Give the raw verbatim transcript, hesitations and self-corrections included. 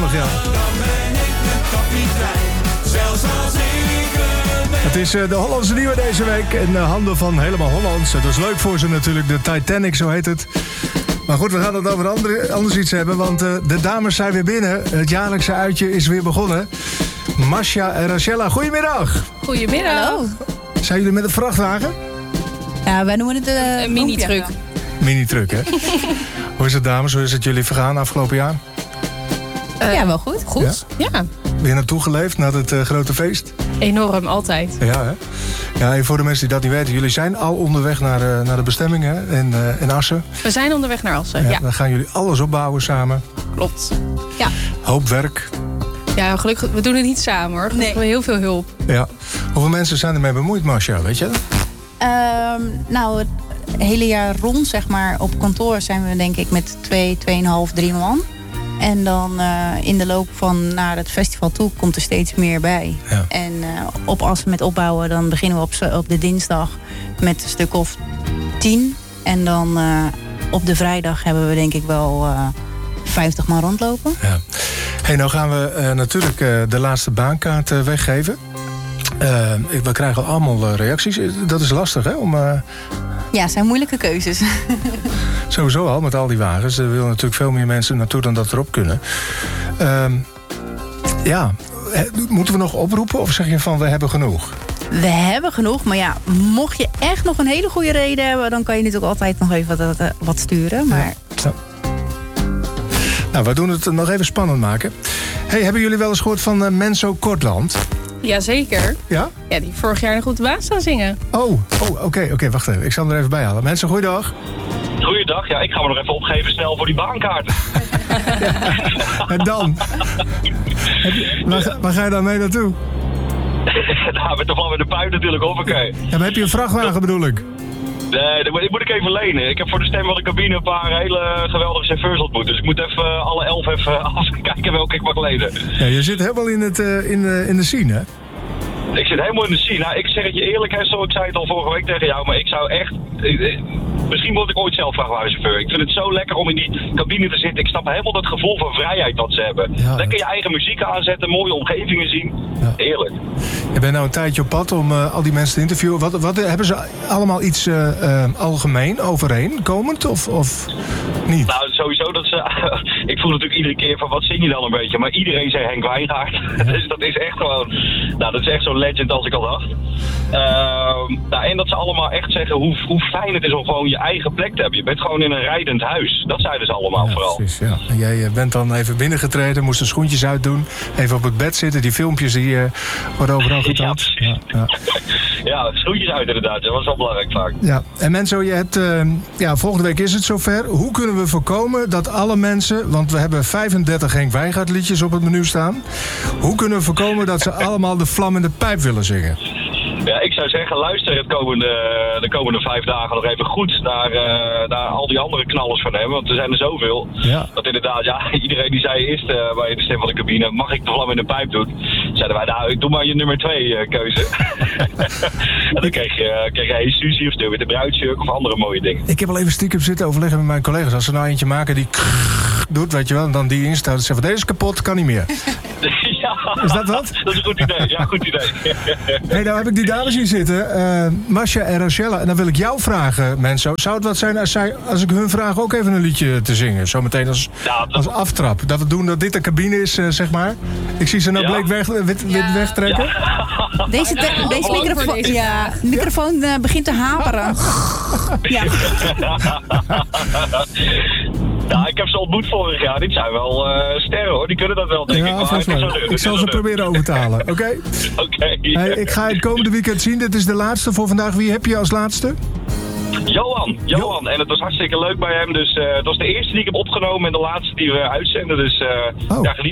geweldig, ja. Dan ben ik de kapitein, zelfs als ik het ben. Het is uh, de Hollandse nieuwe deze week in de handen van Helemaal Hollands. Dat is leuk voor ze natuurlijk, de Titanic, zo heet het. Maar goed, we gaan het over andere, anders iets hebben, want uh, de dames zijn weer binnen. Het jaarlijkse uitje is weer begonnen. Masha en Rachella, goedemiddag. Goedemiddag. Hallo. Zijn jullie met een vrachtwagen? Ja, wij noemen het uh, een mini-truck. Mini-truck, hè? Hoe is het, dames? Hoe is het jullie vergaan afgelopen jaar? Uh, ja, wel goed. Goed, ja. ja. Ben je naartoe geleefd, naar het uh, grote feest? Enorm, altijd. Ja, hè? Ja, en voor de mensen die dat niet weten, jullie zijn al onderweg naar, uh, naar de bestemming, hè? In, uh, in Assen. We zijn onderweg naar Assen, ja, ja. Dan gaan jullie alles opbouwen samen. Klopt. Ja. Hoop werk. Ja, gelukkig, we doen het niet samen, hoor. Gelukkig hebben we heel veel hulp. Ja. Hoeveel mensen zijn ermee bemoeid, Masha, weet je dat? Um, nou, het hele jaar rond, zeg maar, op kantoor zijn we denk ik met twee, tweeënhalf, drie man. En dan uh, in de loop van naar het festival toe komt er steeds meer bij. Ja. En uh, op Assen met opbouwen, dan beginnen we op, op de dinsdag met een stuk of tien. En dan uh, op de vrijdag hebben we denk ik wel uh, vijftig man rondlopen. Ja. Hey, nou gaan we uh, natuurlijk uh, de laatste baankaart uh, weggeven. Uh, we krijgen allemaal uh, reacties. Dat is lastig, hè? Om, uh... Ja, het zijn moeilijke keuzes. Sowieso al, met al die wagens. Er willen natuurlijk veel meer mensen naartoe dan dat erop kunnen. Uh, ja, moeten we nog oproepen of zeg je van we hebben genoeg? We hebben genoeg, maar ja, mocht je echt nog een hele goede reden hebben, dan kan je natuurlijk altijd nog even wat, wat sturen. Maar... Ja. Nou, we doen het nog even spannend maken. Hey, hebben jullie wel eens gehoord van uh, Menso Kortland? Jazeker. Ja? Ja, die vorig jaar nog op de baan staan zingen. Oh, oh oké, okay, okay, wacht even. Ik zal hem er even bij halen. Mensen, goeiedag. Goeiedag, ja, ik ga me nog even opgeven snel voor die baankaarten. Ja. En dan? je, waar, waar ga je dan mee naartoe? Nou, met de vlam in de puin natuurlijk, hoppakee. Ja, maar heb je een vrachtwagen bedoel ik? Nee, dat moet ik even lenen. Ik heb voor de stem van de cabine een paar hele geweldige chauffeurs ontmoet. Dus ik moet even alle elf even afkijken welke ik mag lenen. Ja, je zit helemaal in, het, uh, in, uh, in de scene, hè? Ik zit helemaal in de scene. Nou, ik zeg het je eerlijk, hè, zo, ik zei het al vorige week tegen jou, maar ik zou echt... Ik, misschien word ik ooit zelf vrachtwagenchauffeur. Ik vind het zo lekker om in die cabine te zitten. Ik snap helemaal dat gevoel van vrijheid dat ze hebben. Ja, lekker je eigen muziek aanzetten, mooie omgevingen zien. Ja. Heerlijk. Je bent nou een tijdje op pad om uh, al die mensen te interviewen. Wat, wat, hebben ze allemaal iets uh, uh, algemeen overeenkomend of, of niet? Nou, sowieso dat ze... ik voel natuurlijk iedere keer van wat zing je dan een beetje. Maar iedereen zei Henk Wijngaard. Ja. Dus dat is echt gewoon... Nou, dat is echt zo'n legend als ik al dacht. Uh, nou, en dat ze allemaal echt zeggen hoe, hoe fijn het is om gewoon je eigen plek te hebben. Je bent gewoon in een rijdend huis. Dat zeiden ze allemaal ja, vooral. Precies, ja. En jij bent dan even binnengetreden, moest de schoentjes uitdoen. Even op het bed zitten. Die filmpjes die uh, worden overal getoond. Ja, ja, ja. ja, schoentjes uit inderdaad. Dat was wel belangrijk vaak. Ja, en Menso, je hebt, uh, ja, volgende week is het zover. Hoe kunnen we voorkomen dat alle mensen, want we hebben vijfendertig Henk Wijngaard liedjes op het menu staan. Hoe kunnen we voorkomen dat ze allemaal de vlam in de pijp willen zingen? Ja, ik zou zeggen, luister het komende, de komende vijf dagen nog even goed naar, uh, naar al die andere knallers van hem. Want er zijn er zoveel. Ja. Dat inderdaad, ja, iedereen die zei eerst uh, bij de stem van de cabine, mag ik de vlam in de pijp doen? Zeiden wij, nou, doe maar je nummer twee uh, keuze. En dan kreeg je, kreeg je hey, Suzy of Stil met de bruidsjurk of andere mooie dingen. Ik heb al even stiekem zitten overleggen met mijn collega's. Als ze nou eentje maken die doet, weet je wel, en dan die instaat. Dan zeggen van, deze is kapot, kan niet meer. Ja, is dat wat? Dat is een goed idee, ja, goed idee. Hey, nou heb ik die dames hier zitten, uh, Masha en Rachella. En dan wil ik jou vragen, Menso. Zou het wat zijn als, zij, als ik hun vraag ook even een liedje te zingen? Zometeen als, ja, dat... als aftrap. Dat we doen dat dit de cabine is, uh, zeg maar. Ik zie ze nou ja. bleek weg, wit, wit ja. wegtrekken. Ja. Deze, te, deze microfoon, ja, microfoon uh, begint te haperen. Ja. Ja, ik heb ze ontmoet vorig jaar. Dit zijn wel uh, sterren hoor. Die kunnen dat wel, denk ja, ik. Maar ik, ik, ik zal ze proberen over te halen, oké? Okay? Oké. Okay. Hey, ik ga het komende weekend zien. Dit is de laatste voor vandaag. Wie heb je als laatste? Johan, Johan. Jo. En het was hartstikke leuk bij hem. Dus uh, het was de eerste die ik heb opgenomen en de laatste die we uitzenden. Dus uh, oh. ja, geniet